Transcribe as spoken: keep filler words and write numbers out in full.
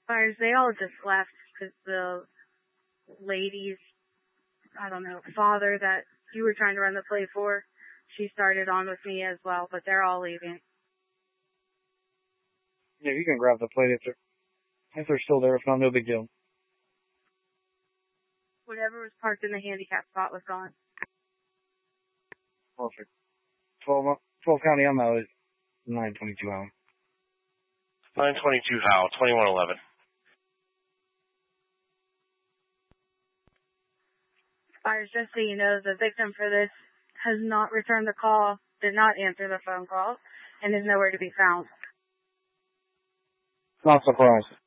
Fires, they all just left because the lady's, I don't know, father that you were trying to run the play for, she started on with me as well, but they're all leaving. Yeah, you can grab the plate if they're, if they're still there. If not, no big deal. Whatever was parked in the handicap spot was gone. Perfect. twelve, twelve County, I'm out at nine twenty-two Howell. nine twenty-two Howell, twenty-one eleven. Fires, just so you know, the victim for this has not returned the call, did not answer the phone call, and is nowhere to be found. Not surprised.